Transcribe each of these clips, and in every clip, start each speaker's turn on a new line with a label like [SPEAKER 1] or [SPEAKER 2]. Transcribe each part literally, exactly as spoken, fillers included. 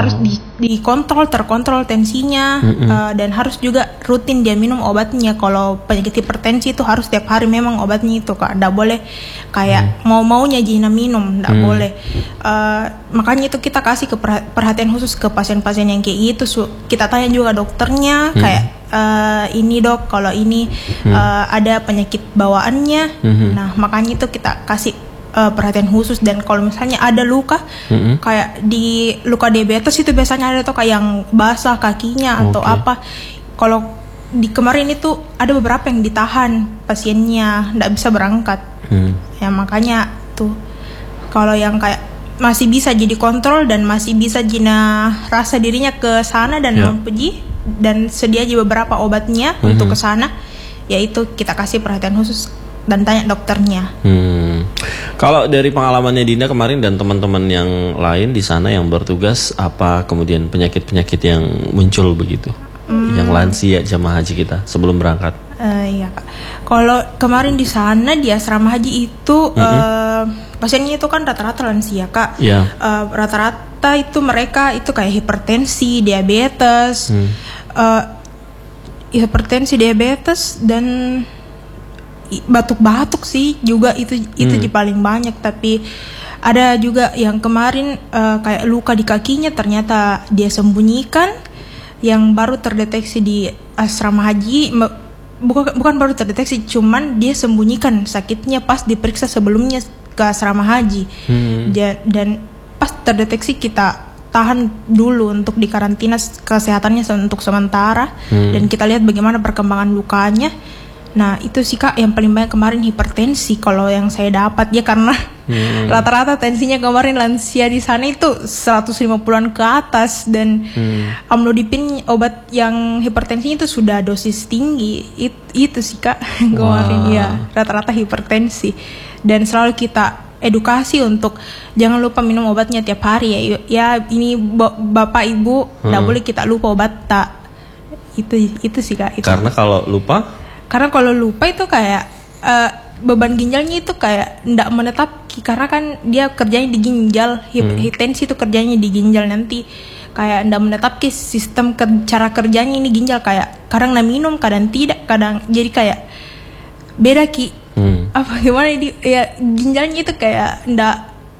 [SPEAKER 1] harus di, dikontrol, terkontrol tensinya,
[SPEAKER 2] Mm-mm.
[SPEAKER 1] uh, dan harus juga rutin dia minum obatnya. Kalau penyakit hipertensi itu harus tiap hari memang obatnya itu Kak, nggak boleh kayak mm. mau-maunya Jina minum, nggak mm. boleh. Uh, makanya itu kita kasih ke perhatian khusus ke pasien-pasien yang kayak gitu. Kita tanya juga dokternya mm. kayak uh, ini dok, kalau ini mm. uh, ada penyakit bawaannya, mm-hmm. nah makanya itu kita kasih Uh, perhatian khusus. Dan kalau misalnya ada luka mm-hmm. kayak di luka diabetes itu biasanya ada tuh kayak yang basah kakinya atau okay. apa. Kalau di kemarin itu ada beberapa yang ditahan pasiennya nggak bisa berangkat, mm. ya makanya tuh kalau yang kayak masih bisa jadi kontrol dan masih bisa Jina rasa dirinya ke sana dan yeah. mempuji dan sedia aja beberapa obatnya mm-hmm. untuk ke sana, yaitu kita kasih perhatian khusus dan tanya dokternya.
[SPEAKER 2] Hmm. Kalau dari pengalamannya Dinda kemarin dan teman-teman yang lain di sana yang bertugas, apa kemudian penyakit-penyakit yang muncul begitu, hmm. yang lansia jamaah haji kita sebelum berangkat?
[SPEAKER 1] Uh, iya Kak. Kalau kemarin di sana di asrama haji itu mm-hmm. uh, pasiennya itu kan rata-rata lansia Kak. Yeah. Uh, rata-rata itu mereka itu kayak hipertensi, diabetes, hmm. uh, hipertensi, diabetes dan batuk-batuk sih juga itu itu hmm. paling banyak. Tapi ada juga yang kemarin uh, kayak luka di kakinya ternyata dia sembunyikan, yang baru terdeteksi di asrama haji. Bukan bukan baru terdeteksi, cuman dia sembunyikan sakitnya pas diperiksa sebelumnya ke asrama haji. hmm. dan, dan pas terdeteksi kita tahan dulu untuk dikarantina kesehatannya untuk sementara, hmm. dan kita lihat bagaimana perkembangan lukanya. Nah itu sih Kak yang paling banyak kemarin hipertensi kalau yang saya dapat ya, karena hmm. rata-rata tensinya kemarin lansia di sana itu seratus lima puluhan ke atas, dan hmm. amlodipin obat yang hipertensi itu sudah dosis tinggi. It, itu sih Kak kemarin wow. ya rata-rata hipertensi, dan selalu kita edukasi untuk jangan lupa minum obatnya tiap hari ya. Ya ini Bapak Ibu nggak hmm. boleh kita lupa obat tak. Itu itu sih Kak. Itu.
[SPEAKER 2] Karena kalau lupa
[SPEAKER 1] Karena kalau lupa itu kayak uh, beban ginjalnya itu kayak ndak menetap, karena kan dia kerjanya di ginjal, hipertensi hmm. itu kerjanya di ginjal, nanti kayak ndak menetap ke sistem ke, cara kerjanya ini ginjal, kayak kadang nak minum kadang tidak, kadang jadi kayak beda ki hmm. apa gimana di ya ginjalnya itu kayak ndak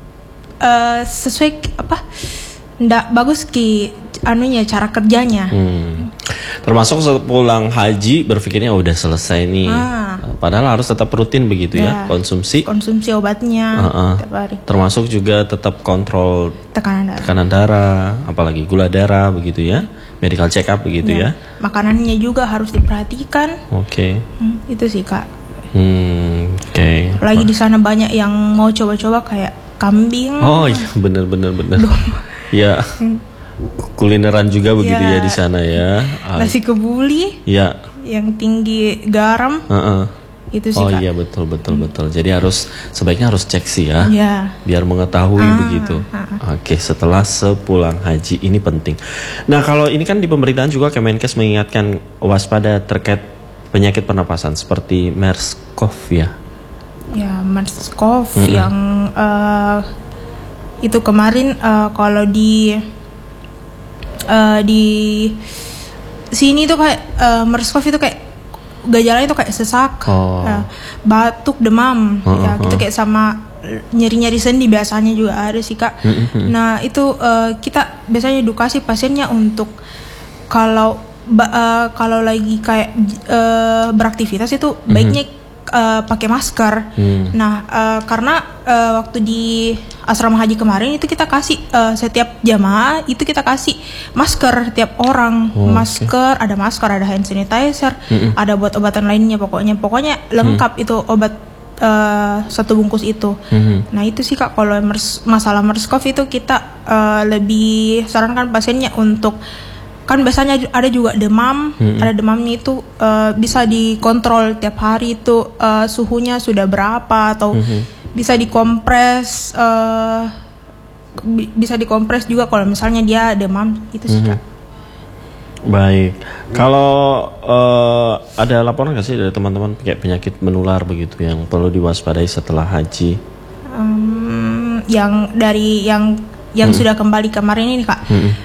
[SPEAKER 1] uh, sesuai apa ndak bagus ki anunya cara kerjanya. Hmm.
[SPEAKER 2] Termasuk sepulang haji berpikirnya oh, udah selesai nih, ah. padahal harus tetap rutin begitu ya, ya konsumsi
[SPEAKER 1] konsumsi obatnya uh-uh. tiap hari. Termasuk
[SPEAKER 2] juga tetap kontrol
[SPEAKER 1] tekanan darah,
[SPEAKER 2] tekanan darah, apalagi gula darah begitu ya, medical check up begitu ya. ya.
[SPEAKER 1] Makanannya juga harus diperhatikan.
[SPEAKER 2] Oke. Okay.
[SPEAKER 1] Hmm, itu sih Kak.
[SPEAKER 2] Hmm, Oke. Okay.
[SPEAKER 1] Lagi di sana banyak yang mau coba-coba kayak kambing.
[SPEAKER 2] Oh iya bener-bener bener. Ya. Kulineran juga begitu ya, ya di sana ya.
[SPEAKER 1] Nasi kebuli.
[SPEAKER 2] Ya.
[SPEAKER 1] Yang tinggi garam.
[SPEAKER 2] Uh-uh.
[SPEAKER 1] Itu sih
[SPEAKER 2] oh
[SPEAKER 1] Kak.
[SPEAKER 2] iya betul betul hmm. betul. Jadi harus sebaiknya harus cek sih ya.
[SPEAKER 1] Ya.
[SPEAKER 2] Biar mengetahui
[SPEAKER 1] ah,
[SPEAKER 2] begitu.
[SPEAKER 1] Ah.
[SPEAKER 2] Oke, setelah sepulang haji ini penting. Nah, kalau ini kan di pemberitaan juga Kemenkes mengingatkan waspada terkait penyakit pernapasan seperti MERS-CoV ya.
[SPEAKER 1] Ya, MERS-CoV
[SPEAKER 2] mm-hmm.
[SPEAKER 1] yang uh, itu kemarin uh, kalau di Uh, di sini tuh kayak uh, MERS-CoV itu kayak gejalanya itu kayak sesak,
[SPEAKER 2] oh.
[SPEAKER 1] uh, batuk, demam,
[SPEAKER 2] uh,
[SPEAKER 1] ya
[SPEAKER 2] uh,
[SPEAKER 1] gitu kayak sama nyeri-nyeri sendi biasanya juga ada sih Kak.
[SPEAKER 2] Uh, uh, uh.
[SPEAKER 1] Nah itu uh, kita biasanya edukasi pasiennya untuk kalau uh, kalau lagi kayak uh, beraktivitas itu uh, baiknya uh, pakai masker. Uh. Nah uh, karena uh, waktu di asrama haji kemarin itu kita kasih uh, setiap jamaah itu kita kasih masker tiap orang. Oh, masker, okay. ada masker, ada hand sanitizer, mm-hmm. ada buat obatan lainnya, pokoknya pokoknya lengkap mm. itu obat uh, satu bungkus itu. Mm-hmm. Nah itu sih Kak kalau mers, masalah MERS-CoV itu kita uh, lebih sarankan pasiennya untuk, kan biasanya ada juga demam, mm-hmm. ada demamnya itu uh, bisa dikontrol tiap hari itu uh, suhunya sudah berapa, atau mm-hmm. bisa dikompres, uh, bi- bisa dikompres juga kalau misalnya dia demam itu sih Kak.
[SPEAKER 2] Baik, kalau uh, ada laporan nggak sih dari teman-teman kayak penyakit menular begitu yang perlu diwaspadai setelah haji?
[SPEAKER 1] Um, yang dari yang yang hmm. sudah kembali kemarin ini Kak. Hmm.